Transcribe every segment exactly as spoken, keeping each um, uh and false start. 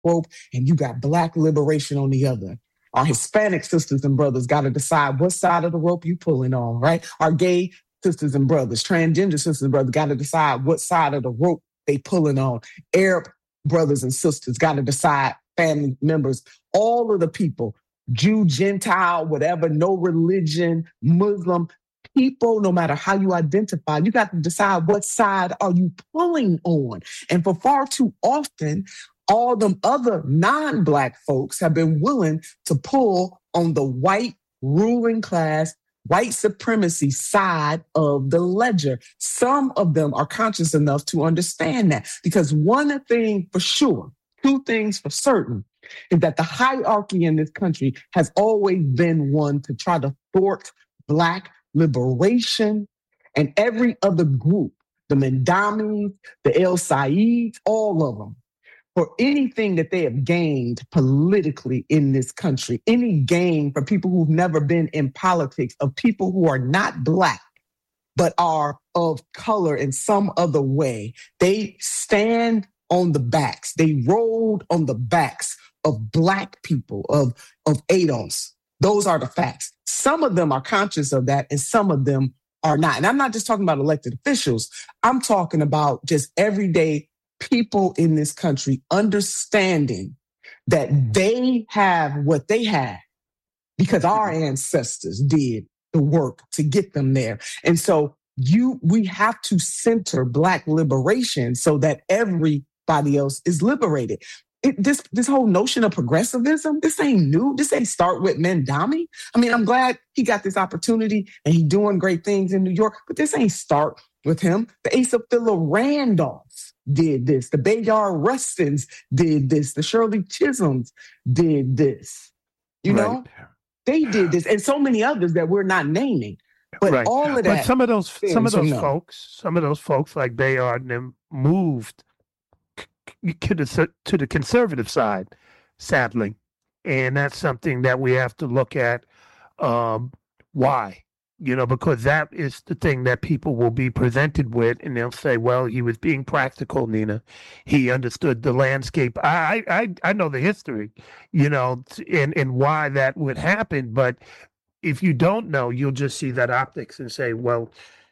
rope, and you got Black liberation on the other. Our Hispanic sisters and brothers got to decide what side of the rope you pulling on, right? Our gay sisters and brothers, transgender sisters and brothers got to decide what side of the rope they pulling on. Arab brothers and sisters got to decide, family members, all of the people, Jew, Gentile, whatever, no religion, Muslim, people, no matter how you identify, you got to decide what side are you pulling on. And for far too often, all them other non-Black folks have been willing to pull on the white ruling class, white supremacy side of the ledger. Some of them are conscious enough to understand that, because one thing for sure, two things for certain, is that the hierarchy in this country has always been one to try to thwart Black liberation, and every other group, the Mandamis, the El Saids, all of them, for anything that they have gained politically in this country, any gain for people who've never been in politics, of people who are not Black, but are of color in some other way, they stand on the backs, they rolled on the backs of Black people, of, of A D O S. Those are the facts. Some of them are conscious of that and some of them are not. And I'm not just talking about elected officials. I'm talking about just everyday people in this country understanding that they have what they have because our ancestors did the work to get them there. And so you, we have to center Black liberation so that everybody else is liberated. It, this this whole notion of progressivism, this ain't new. This ain't start with Mandami. I mean, I'm glad he got this opportunity and he doing great things in New York, but this ain't start with him. The Asa Phila Randolphs did this. The Bayard Rustins did this. The Shirley Chisholms did this. You right. know, they did this, and so many others that we're not naming. But right. all of that. But some of those, some of those folks, some of those folks like Bayard and them moved to the, to the conservative side, sadly. And that's something that we have to look at. Um, why? You know, because that is the thing that people will be presented with, and they'll say, well, he was being practical, Nina. He understood the landscape. I I, I know the history, you know, and, and why that would happen. But if you don't know, you'll just see that optics and say, well,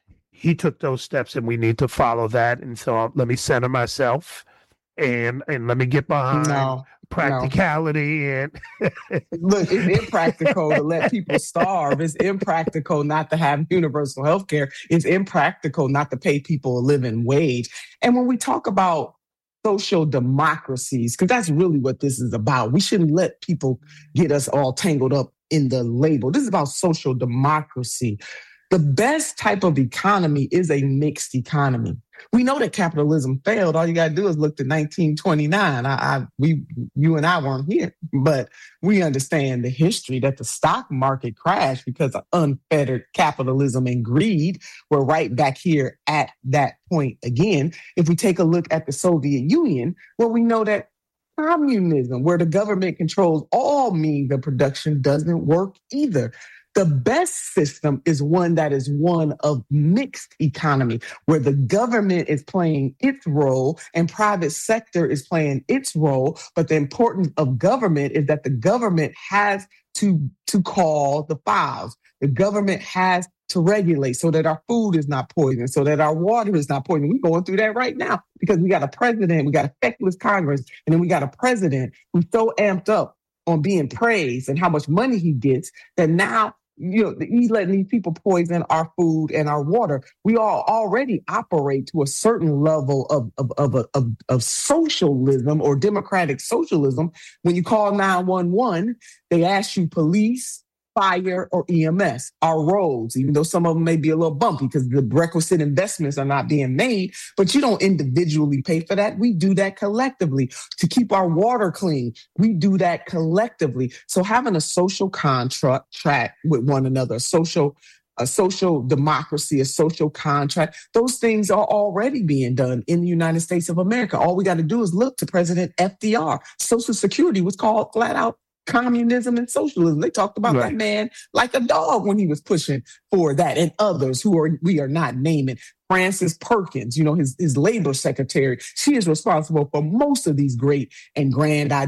he took those steps and we need to follow that. And so I'll, let me center myself. And and let me get behind no, practicality no. and look, it's impractical to let people starve. It's impractical not to have universal health care. It's impractical not to pay people a living wage. And when we talk about social democracies, because that's really what this is about, we shouldn't let people get us all tangled up in the label. This is about social democracy. The best type of economy is a mixed economy. We know that capitalism failed. All you got to do is look to nineteen twenty-nine. I, I, we, you and I weren't here, but we understand the history that the stock market crashed because of unfettered capitalism and greed. We're right back here at that point again. If we take a look at the Soviet Union, well, we know that communism, where the government controls all means of production, doesn't work either. The best system is one that is one of mixed economy, where the government is playing its role and private sector is playing its role. But the importance of government is that the government has to, to call the fouls. The government has to regulate so that our food is not poisoned, so that our water is not poisoned. We're going through that right now because we got a president, we got a feckless Congress, and then we got a president who's so amped up on being praised and how much money he gets that now, you know, he's letting these people poison our food and our water. We all already operate to a certain level of, of, of, of, of socialism or democratic socialism. When you call nine one one, they ask you police, fire, or E M S, our roads, even though some of them may be a little bumpy because the requisite investments are not being made, but you don't individually pay for that. We do that collectively. To keep our water clean, we do that collectively. So having a social contract with one another, a social a social democracy, a social contract, those things are already being done in the United States of America. All we got to do is look to President F D R. Social Security was called flat out communism and socialism. They talked about right. that man like a dog when he was pushing for that, and others who are we are not naming. Frances Perkins, you know, his, his labor secretary, she is responsible for most of these great and grand ideas.